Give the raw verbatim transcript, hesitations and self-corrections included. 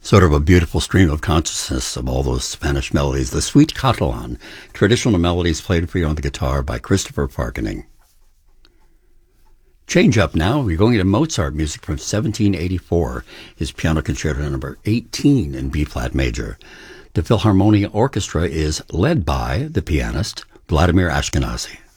Sort of a beautiful stream of consciousness of all those Spanish melodies. The Suite Catalan, traditional melodies played for you on the guitar by Christopher Parkening. Change up now. We're going to Mozart music from seventeen eighty-four, his Piano Concerto number eighteen in B-flat major. The Philharmonia Orchestra is led by the pianist Vladimir Ashkenazy.